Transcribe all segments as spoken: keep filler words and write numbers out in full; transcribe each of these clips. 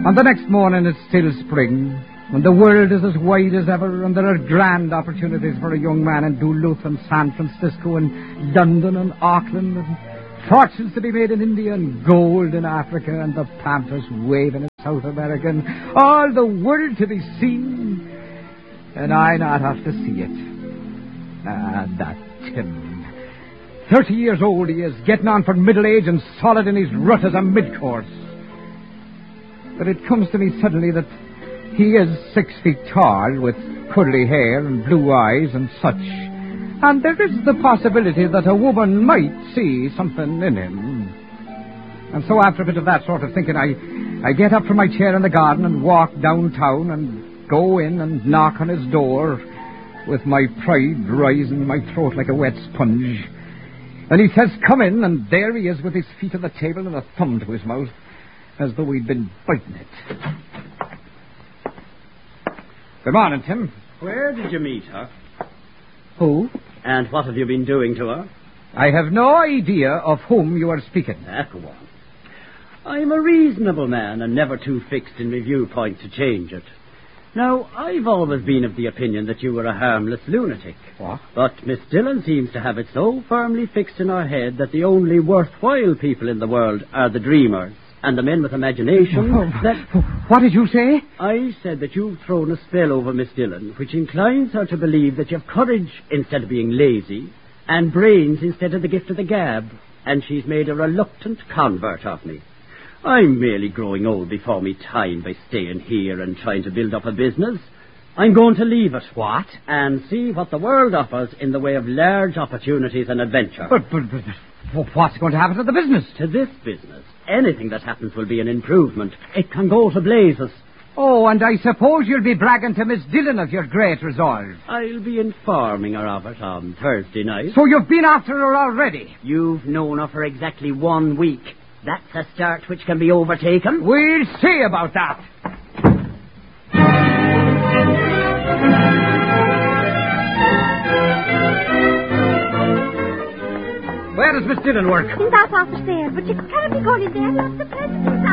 On the next morning, it's still spring, and the world is as wide as ever, and there are grand opportunities for a young man in Duluth and San Francisco and London and Auckland, and fortunes to be made in India and gold in Africa and the panthers waving in South America and all the world to be seen, and I not have to see it. Ah, that Tim. Thirty years old he is, getting on for middle age and solid in his rut as a mid-course. But it comes to me suddenly that he is six feet tall, with curly hair and blue eyes and such. And there is the possibility that a woman might see something in him. And so after a bit of that sort of thinking, I, I get up from my chair in the garden and walk downtown and go in and knock on his door with my pride rising in my throat like a wet sponge. And he says, "Come in," and there he is with his feet on the table and a thumb to his mouth, as though he'd been biting it. Good morning, Tim. Where did you meet her? Who? And what have you been doing to her? I have no idea of whom you are speaking. Ah, go on. I'm a reasonable man and never too fixed in my viewpoint to change it. Now, I've always been of the opinion that you were a harmless lunatic. What? But Miss Dillon seems to have it so firmly fixed in her head that the only worthwhile people in the world are the dreamers and the men with imagination. Oh, that... What did you say? I said that you've thrown a spell over Miss Dillon, which inclines her to believe that you've courage instead of being lazy, and brains instead of the gift of the gab, and she's made a reluctant convert of me. I'm merely growing old before me time by staying here and trying to build up a business. I'm going to leave it. What? And see what the world offers in the way of large opportunities and adventure. But, but, but, but what's going to happen to the business? To this business, anything that happens will be an improvement. It can go to blazes. Oh, and I suppose you'll be bragging to Miss Dillon of your great resolve. I'll be informing her of it on Thursday night. So you've been after her already? You've known her for exactly one week. That's a start which can be overtaken. We'll see about that. Where does Miss Dillon work? In that office there, but you can't be going in there. That's the president's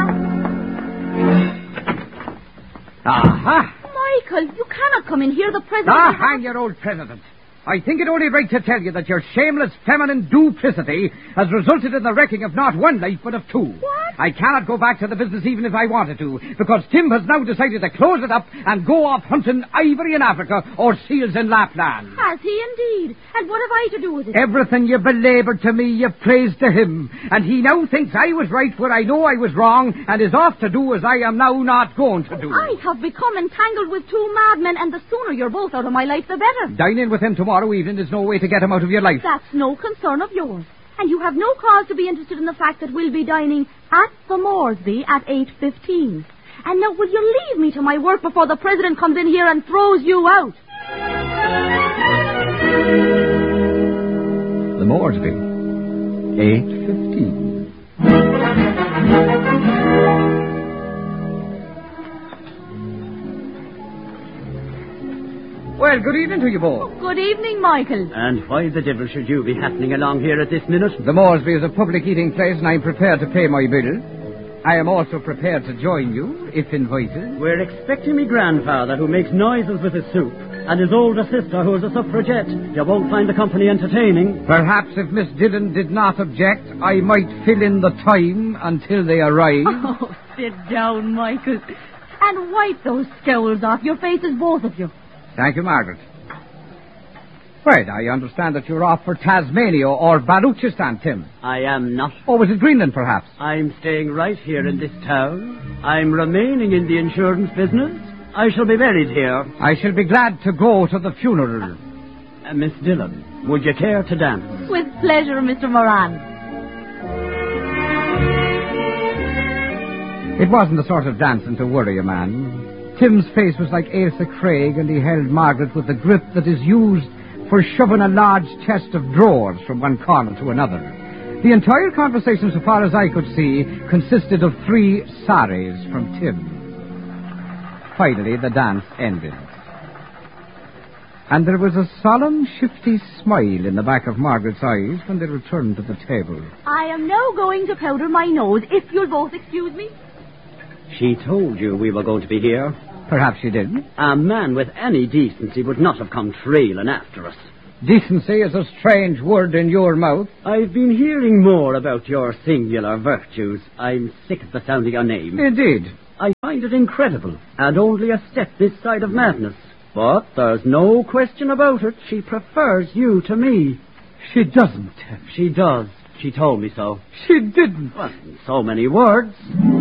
house. Aha! Michael, you cannot come in here. The president... Ah, hang your old president. I think it only right to tell you that your shameless feminine duplicity has resulted in the wrecking of not one life, but of two. What? I cannot go back to the business even if I wanted to, because Tim has now decided to close it up and go off hunting ivory in Africa or seals in Lapland. Has he indeed? And what have I to do with it? Everything you belaboured to me, you praised to him. And he now thinks I was right where I know I was wrong, and is off to do as I am now not going to do. I have become entangled with two madmen, and the sooner you're both out of my life, the better. Dine in with him tomorrow evening is no way to get him out of your life. That's no concern of yours. And you have no cause to be interested in the fact that we'll be dining at the Moresby at eight fifteen. And now, will you leave me to my work before the president comes in here and throws you out? The Moresby, eight fifteen. Well, good evening to you both. Good evening, Michael. And why the devil should you be happening along here at this minute? The Moresby is a public eating place, and I'm prepared to pay my bill. I am also prepared to join you, if invited. We're expecting me grandfather, who makes noises with his soup, and his older sister, who is a suffragette. You won't find the company entertaining. Perhaps if Miss Dillon did not object, I might fill in the time until they arrive. Oh, sit down, Michael. And wipe those scowls off your faces, both of you. Thank you, Margaret. Well, I understand that you're off for Tasmania or Baluchistan, Tim. I am not. Or was it Greenland, perhaps? I'm staying right here in this town. I'm remaining in the insurance business. I shall be buried here. I shall be glad to go to the funeral. Uh, Miss Dillon, would you care to dance? With pleasure, Mister Moran. It wasn't the sort of dancing to worry a man. Tim's face was like Ailsa Craig, and he held Margaret with the grip that is used for shoving a large chest of drawers from one corner to another. The entire conversation, so far as I could see, consisted of three saris from Tim. Finally, the dance ended. And there was a solemn, shifty smile in the back of Margaret's eyes when they returned to the table. I am now going to powder my nose, if you'll both excuse me. She told you we were going to be here. Perhaps she did. A man with any decency would not have come trailing after us. Decency is a strange word in your mouth. I've been hearing more about your singular virtues. I'm sick of the sound of your name. Indeed. I find it incredible, and only a step this side of madness. But there's no question about it. She prefers you to me. She doesn't. She does. She told me so. She didn't. Well, in so many words.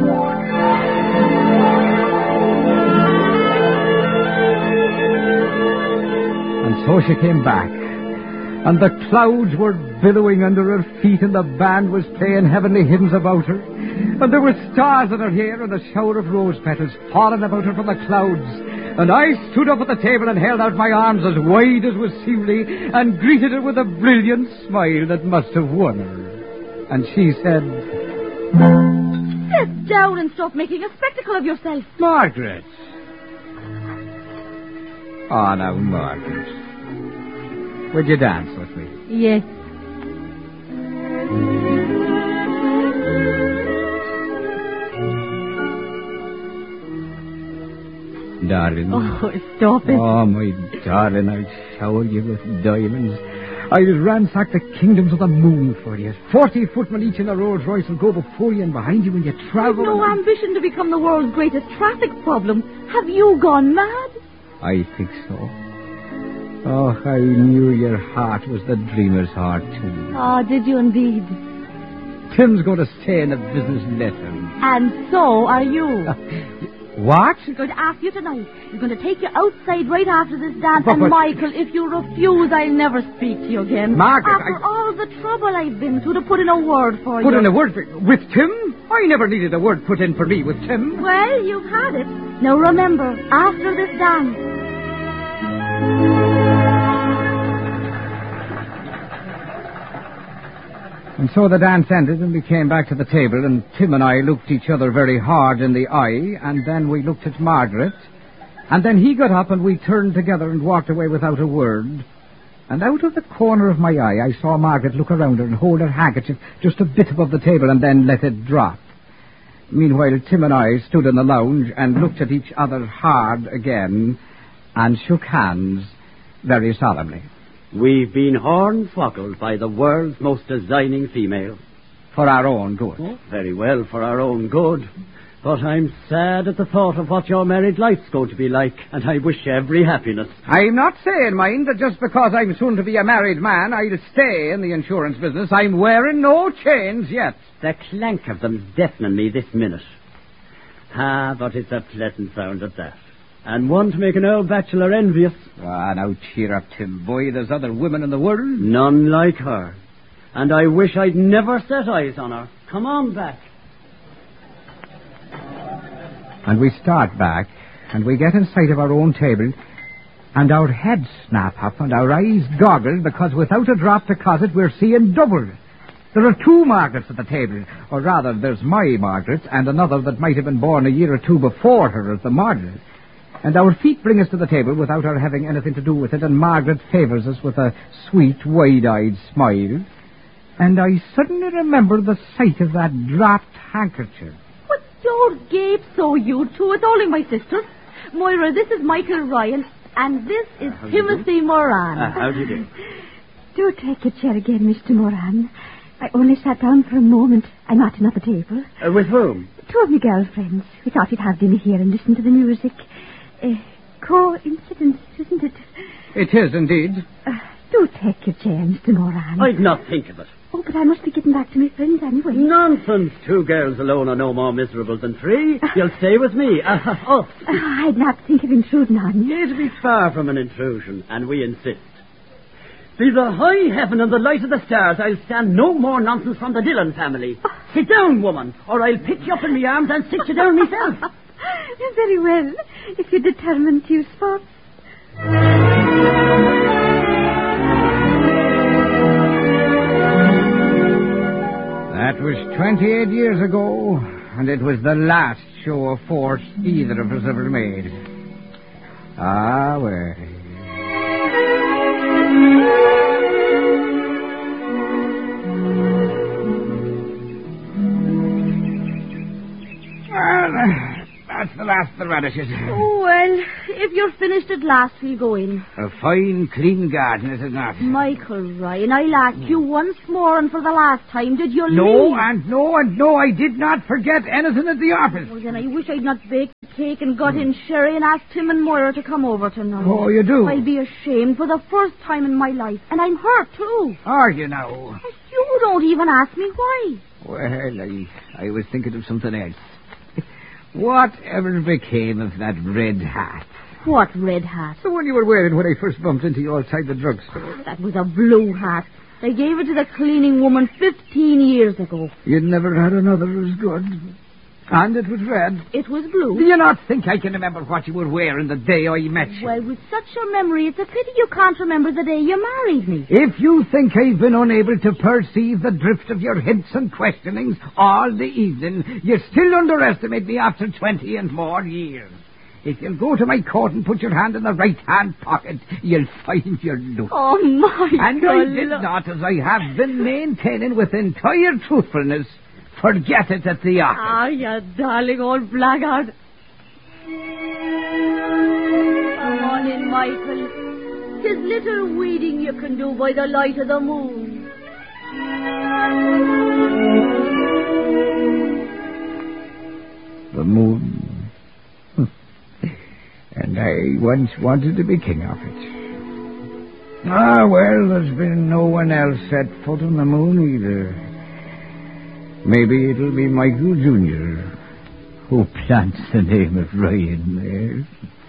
And so she came back. And the clouds were billowing under her feet, and the band was playing heavenly hymns about her. And there were stars in her hair, and a shower of rose petals falling about her from the clouds. And I stood up at the table and held out my arms as wide as was seemly, and greeted her with a brilliant smile that must have won her. And she said, "Sit down and stop making a spectacle of yourself." "Margaret." "Oh, now, Margaret. Would you dance with me?" "Yes." "Darling." "Oh, stop it." "Oh, my darling, I'll shower you with diamonds. I'll ransack the kingdoms of the moon for you. Forty footmen each in a Rolls Royce will go before you and behind you when you travel. You've no and... ambition to become the world's greatest traffic problem. Have you gone mad? I think so. Oh, I knew your heart was the dreamer's heart, too. Ah, did you indeed? Tim's going to stay in the business, let him. And so are you. What? He's going to ask you tonight. He's going to take you outside right after this dance. But, and, but... Michael, if you refuse, I'll never speak to you again. Margaret, After I... all the trouble I've been through to put in a word for Put you. in a word for... With Tim? I never needed a word put in for me with Tim. Well, you've had it. Now remember, after this dance... And so the dance ended, and we came back to the table, and Tim and I looked each other very hard in the eye, and then we looked at Margaret, and then he got up and we turned together and walked away without a word. And out of the corner of my eye, I saw Margaret look around her and hold her handkerchief just a bit above the table and then let it drop. Meanwhile, Tim and I stood in the lounge and looked at each other hard again and shook hands very solemnly. We've been hornswoggled by the world's most designing female. For our own good. Oh, very well, for our own good. But I'm sad at the thought of what your married life's going to be like, and I wish you every happiness. I'm not saying, mind, that just because I'm soon to be a married man, I'll stay in the insurance business. I'm wearing no chains yet. The clank of them's deafening me this minute. Ah, but it's a pleasant sound at that. And one to make an old bachelor envious. Ah, now cheer up, Tim, boy. There's other women in the world. None like her. And I wish I'd never set eyes on her. Come on back. And we start back, and we get in sight of our own table, and our heads snap up, and our eyes goggle, because without a drop to cause it, we're seeing double. There are two Margarets at the table, or rather, there's my Margaret, and another that might have been born a year or two before her as the model. And our feet bring us to the table without our having anything to do with it, and Margaret favours us with a sweet, wide-eyed smile. And I suddenly remember the sight of that dropped handkerchief. But don't gape so, you two. It's only my sister. Moira, this is Michael Ryan, and this is How Timothy Moran. Uh, how do you do? Do take a chair again, Mister Moran. I only sat down for a moment. I'm not another table. Uh, with whom? Two of my girlfriends. We thought we'd have dinner here and listen to the music. Uh, coincidence, isn't it? It is, indeed. Uh, do take your chair, Mister Moran. I'd not think of it. Oh, but I must be getting back to my friends anyway. Nonsense. Two girls alone are no more miserable than three. You'll stay with me. Uh, oh. Uh, I'd not think of intruding on you. It'll be far from an intrusion, and we insist. Be the high heaven and the light of the stars, I'll stand no more nonsense from the Dillon family. Sit down, woman, or I'll pick you up in my arms and sit you down myself. Very well, if you're determined to use force. That was twenty-eight years ago, and it was the last show of force either of us ever made. Ah, well. Well, That's the last of the radishes. Oh, well, if you're finished at last, we'll go in. A fine, clean garden, is it not? Michael Ryan, I'll ask you once more and for the last time, did you No, leave? and no, and no, I did not forget anything at the office. Well, then I wish I'd not baked the cake and got in sherry and asked Tim and Moira to come over tonight. Oh, you do? I'll be ashamed for the first time in my life, and I'm hurt, too. Are you now? You don't even ask me why. Well, I, I was thinking of something else. Whatever became of that red hat? What red hat? The one you were wearing when I first bumped into you outside the drugstore. That was a blue hat. They gave it to the cleaning woman fifteen years ago. You never had another as good. And it was red. It was blue. Do you not think I can remember what you were wearing the day I met you? Well, with such a memory, it's a pity you can't remember the day you married me. If you think I've been unable to perceive the drift of your hints and questionings all the evening, you still underestimate me after twenty and more years. If you'll go to my coat and put your hand in the right-hand pocket, you'll find your loot. Oh, my And I did not, as I have been maintaining with entire truthfulness, forget it at the office. Ah, you darling old blackguard. Come on in, Michael. 'Tis little weeding you can do by the light of the moon. The moon. And I once wanted to be king of it. Ah, well, there's been no one else set foot on the moon either. Maybe it'll be Michael Junior who plants the name of Ryan there.